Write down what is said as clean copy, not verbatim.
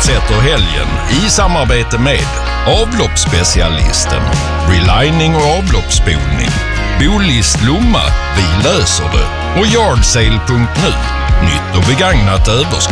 fortsätter helgen i samarbete med avloppsspecialisten, relining och avloppsspolning, Bolist Lomma, vi löser det, och Yardsale.nu, nytt och begagnat överskott.